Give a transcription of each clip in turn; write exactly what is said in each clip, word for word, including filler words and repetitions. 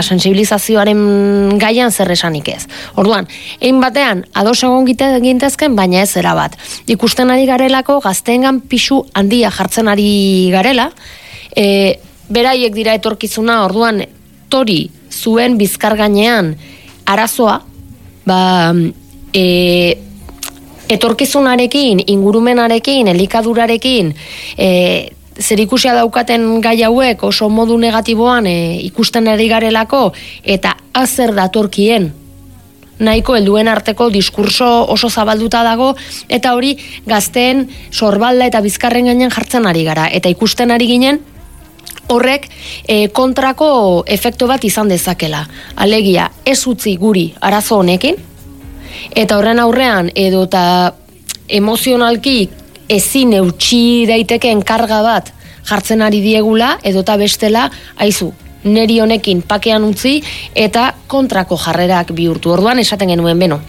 sensibilizazioaren gaian zer esanik ez. Orduan, egin batean, ados egon gintezken, baina ez erabat. Ikusten ari garelako, gazteengan pisu handia jartzen ari garela, e, beraiek dira etorkizuna, orduan, tori zuen bizkar gainean arazoa, ba, e, etorkizunarekin, ingurumenarekin, elikadurarekin, e, zerikusia daukaten gai hauek oso modu negatiboan e, ikusten ari garelako eta azer datorkien nahiko helduen arteko diskurso oso zabalduta dago eta hori gazteen sorbalda eta bizkarren gainean jartzen ari gara eta ikusten ari ginen horrek e, kontrako efektu bat izan dezakela. Alegia, ez utzi guri arazo honekin eta horren aurrean edo eta emozionalki ezin eutxi daitekeen karga bat jartzen ari diegula, edota bestela, aizu, neri honekin pakean utzi, eta kontrako jarrerak bihurtu. Orduan esaten genuen, beno.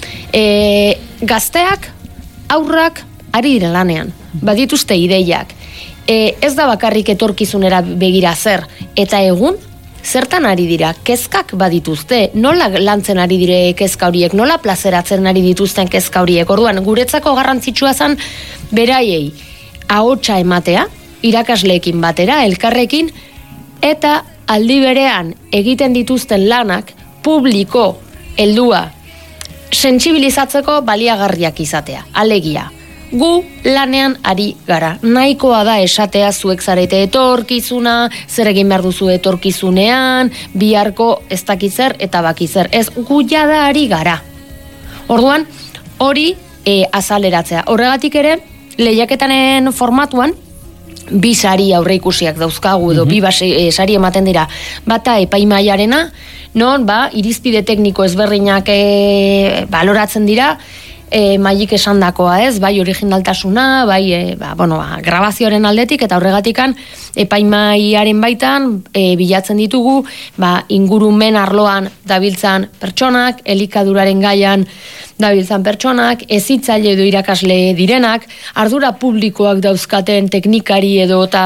E, gazteak, aurrak, ari dire lanean, badituzte ideiak. E, ez da bakarrik etorkizunera begira zer, eta egun, zertan ari dira, kezkak badituzte, nola lantzen ari dire kezka horiek, nola plazeratzen ari dituzten kezka horiek. Orduan, guretzako garrantzitsua zen beraiei ahotsa ematea, irakasleekin batera, elkarrekin, eta aldi berean egiten dituzten lanak publiko heldua sentsibilizatzeko baliagarriak izatea. Alegia, gu lanean ari gara. Nahikoa da esatea zuek zarete etorkizuna, zer egin behar duzu etorkizunean, biharko ez dakitzer eta bakitzer. Ez, gu jada ari gara. Orduan, hori e, azaleratzea. Horregatik ere, lehiaketanen formatuan, bi sari aurreikusiak dauzkagu edo mm-hmm. bi basi, e, sari ematen dira. Bata epaimaiarena, non, ba, irizpide tekniko ezberdinak e, baloratzen dira, E, maik esandakoa ez, bai originaltasuna, bai e, ba, bueno, ba, grabazioaren aldetik, eta horregatikan epaimaiaren baitan e, bilatzen ditugu ba, ingurumen arloan dabiltzan pertsonak, elikaduraren gaian dabiltzan pertsonak, ezitzaile edo irakasle direnak, ardura publikoak dauzkaten teknikari edo eta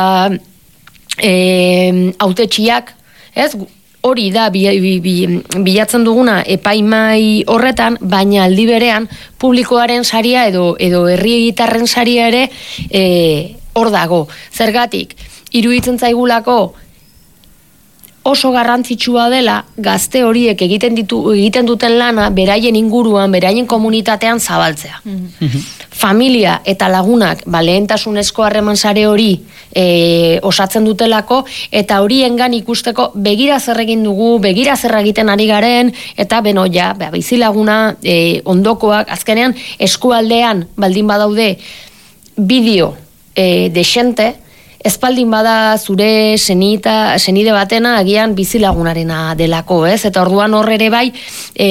e, autetxiak, ez, hori da bi, bi, bi, bilatzen duguna epaimai horretan, baina aldi berean publikoaren saria edo edo herritarren saria ere e, hor dago. Zergatik, iruditzen zaigulako oso garrantzitsua dela gazte horiek egiten ditu egiten duten lana beraien inguruan, beraien komunitatean zabaltzea. Mm-hmm. Familia eta lagunak ba, lehentasunezko harreman sare hori e, osatzen dutelako, eta horiengan ikusteko begira zer egin dugu, begira zer egiten ari garen, eta beno ja, ba, bizilaguna e, ondokoak, azkenean eskualdean baldin badaude bideo e, desente, espaldin bada zure senita, senide batena agian bizilagunarena delako, ez? Eta orduan hor ere bai, e,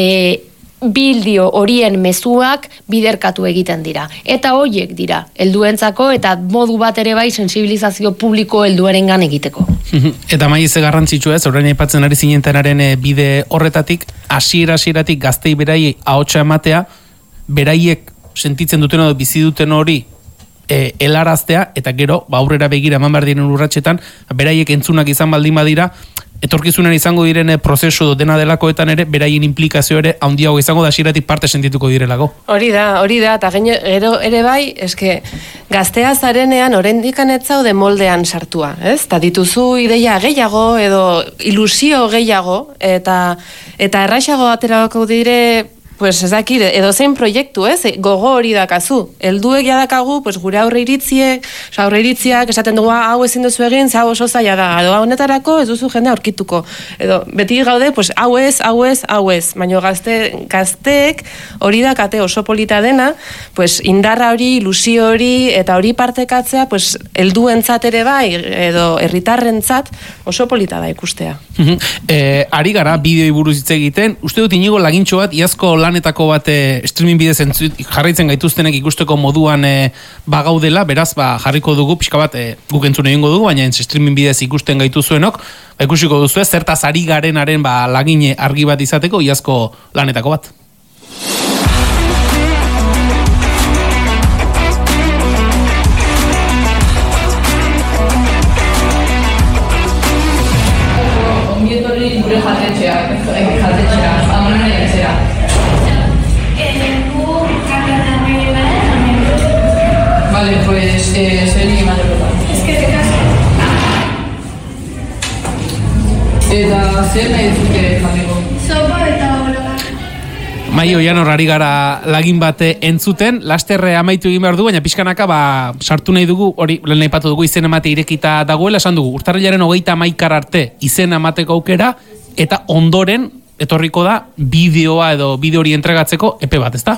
bildio horien mezuak biderkatu egiten dira. Eta hoiek dira, helduentzako eta modu bat ere bai sensibilizazio publiko helduarengan egiteko. Eta maiz garrantzitsua ez, orain aipatzen ari zinentenaren bide horretatik, hasiera hasieratik gaztei beraiei ahotsa ematea, beraiek sentitzen duten edo bizi duten hori E, helaraztea, eta gero, ba, aurrera begira eman behar diren urratxetan, beraiek entzunak izan baldin badira, etorkizunen izango diren prozesu edo dena delakoetan ere, beraien implikazio ere handiago izango da hasieratik parte sentituko direlako. Hori da, hori da, eta gero ere bai, eske, gaztea zarenean orendikan ez zaude moldean sartua, ez? Ta dituzu ideia gehiago edo ilusio gehiago, eta eta erraixago aterako dire, pues ez dakit, edo zein proiektu, ez? Gogo hori dakazu. Helduek jadakagu, pues gure aurre iritziek, aurre iritziak esaten dugu hau ezin duzu egin, ze hau oso zaila da. Edo honetarako ez duzu jende aurkituko. Edo beti gaude, pues hau ez, hau ez, hau ez. Baina gazte, gazteek hori dakate oso polita dena, pues indarra hori, ilusio hori, eta hori partekatzea, pues helduentzat ere bai, edo herritarrentzat oso polita da ikustea. eh, ari gara, bideoi buruz hitz egiten, uste dut Inigo Lagintxo bat, iazko lanetako bat e, streaming bidez entzut, jarraitzen gaituztenek ikusteko moduan e, bagaudela, beraz ba, jarriko dugu, pixka bat e, guk entzun egingo dugu, baina streaming bidez ikusten gaituzuenok, ba, ikusiko duzu, zertaz ari garenaren ba, lagine argi bat izateko, iazko lanetako bat. Ongietorri gure jatetxea, jatetxea, amonen etxera. Vale, pues, eh, zeri emateko da. Eta zer nahi duzute jateko? Sopa eta olola. Mai oian horari gara lagin bate entzuten, lasterre amaitu egin behar du, baina pixkanaka ba, sartu nahi dugu, hori lehen aipatu dugu izen emate irekita dagoela, esan dugu, urtarrilaren hogeita hamaikar arte izen emateko aukera, eta ondoren etorriko da bideoa edo bideo hori entregatzeko epe bat, ezta?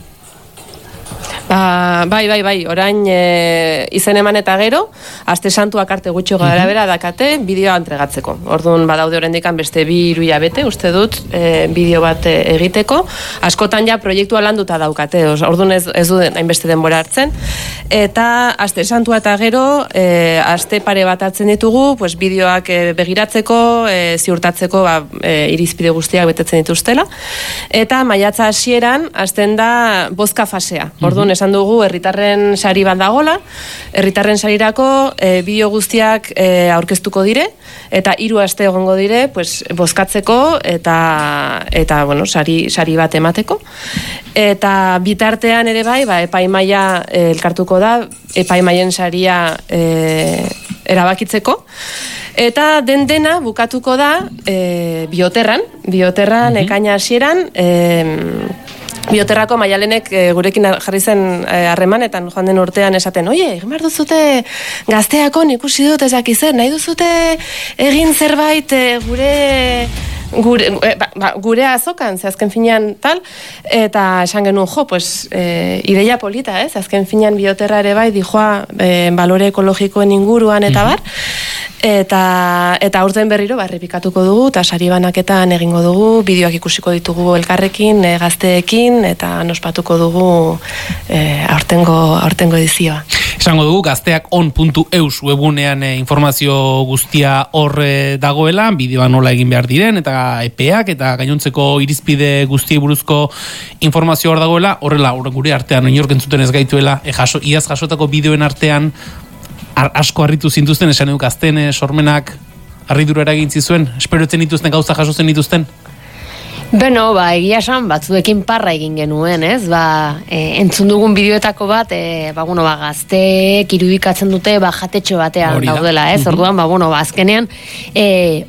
Ba, bai, bai, bai, orain e, izen eman eta gero, aste santuak arte gutxi gara bera dakate bideoa entregatzeko. Orduan badaude oraindikan beste bi hiru hilabete, uste dut, e, bideo bat egiteko. Askotan ja proiektua landuta daukate, orduan ez, ez du hainbeste denbora hartzen. Eta aste santua eta gero, e, aste pare bat hartzen ditugu, pues, bideoak e, begiratzeko, e, ziurtatzeko ba, e, irizpide guztiak betetzen dituztela. Eta maiatza hasieran hasten da bozka fasea. Orduan, esan dugu herritarren sari bat dagola, herritarren sarirako e, bideo guztiak e, aurkeztuko dire, eta hiru aste egongo dire, pues, bozkatzeko eta, eta bueno, sari, sari bat emateko. Eta bitartean ere bai, ba, epaimaia e, elkartuko da, epaimaien saria e, erabakitzeko. Eta den dena bukatuko da e, bioterran, bioterran mm-hmm. ekaina hasieran, e, Bioterrako maialenek e, gurekin jarri zen harremanetan joan den urtean esaten, oie, egin behar duzute gazteakon ikusi dut ezak izen, nahi duzute egin zerbait e, gure... Gure, ba, ba, gure azokan, ze azken finean tal, eta esan genuen, jo, pues, e, ideia polita, ez? Azken finean bioterra ere bai, dijoa e, balore ekologikoen inguruan eta bar, eta, eta aurten berriro, ba, errepikatuko dugu, eta sari banaketan egingo dugu, bideoak ikusiko ditugu elkarrekin, e, gazteekin, eta nospatuko dugu e, aurtengo, aurtengo edizioa. Esango dugu, gazteak on puntu eus webunean e, informazio guztia horre dagoela, bideoa nola egin behar diren, eta epeak eta gainontzeko irizpide guzti buruzko informazio hor dagoela, horrela gure artean inork entzuten ez gaituela, e, jaso, iaz jasotako bideoen artean ar, asko harritu zintuzten, esan eduk azten e, sormenak harridura eragin zizuen, esperoetzen dituzten gauza jasotzen dituzten? Beno, ba, egia esan, batzuekin parra egin genuen, ez? Ba, e, entzun dugun bideoetako bat, e, ba, bueno, ba, gazteek irudikatzen dute, ba, jatetxo batean da. Daudela, ez? Orduan, ba, bueno, ba, azkenean, e,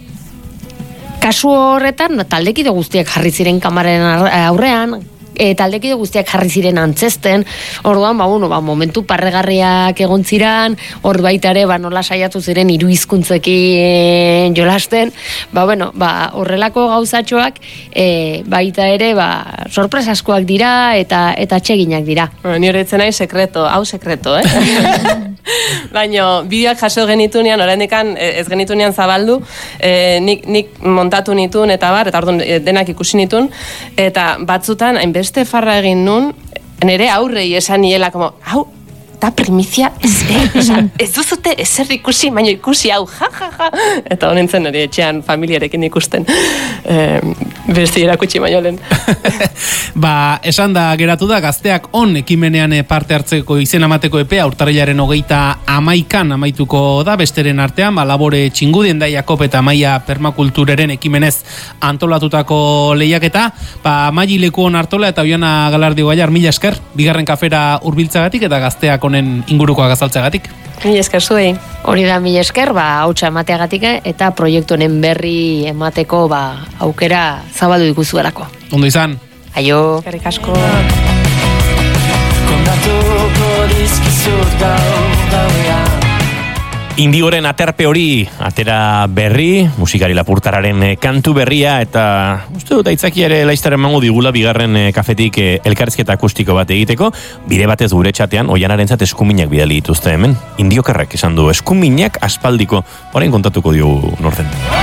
kasu horretan, taldekide guztiak jarri ziren kamararen aurrean, e, taldekide guztiak jarri ziren antzesten, orduan, ba, bueno, ba, momentu parregarriak egon ziran, hor baita ere, ba, nola saiatu ziren hiru hizkuntzekin jolasten, ba, bueno, ba, horrelako gauzatxoak, e, baita ere, ba, sorpresa askoak dira, eta eta atseginak dira. Bueno, ni horretzen nahi sekreto, hau sekreto, eh? Baina, bideoak jaso genitunean, oraindikan ez genitunean zabaldu, e, nik, nik montatu nitun, eta bar, eta orduan denak ikusi nitun, eta batzutan, hainbeste beste farra egin nun, nire aurrei esan niela, como, hau, da primizia, ez, eh, ez duzute ezer ikusi, baina ikusi hau, ja, ja, ja. Eta honintzen nire etxean familiarekin ikusten, e, besti erakutsi baino lehen. Ba, esan da geratu da, gazteak on ekimenean parte hartzeko izen amateko epea, urtarrilaren hogeita amaikan amaituko da, besteren artean, ba, Labore Txingudien da Jakob eta Maia Permakultureren ekimenez antolatutako lehiaketa, ba, Maili Lekuon Artola eta Oiana Galardio Gaiar, mila esker, bigarren kafera hurbiltzagatik eta gazteak honen ingurukoak azaltzeagatik. Mila esker zuei. Hori da, mila esker, ba, hautsa emateagatik eta proiektu honen berri emateko ba, aukera zabaldu dikuzuelako. Ondo izan. Aio. Eskerrik asko. Indigoren aterpe hori, atera berri, musikari Lapurtararen kantu berria, eta uste dut aitzaki ere laiztaren mango digula bigarren kafetik elkarrizketa akustiko bat egiteko, bide batez gure txatean, Oianarentzat eskuminak bidali dituzte hemen. Indiokarrak esan du, eskuminak aspaldiko, orain kontatuko diogu norden.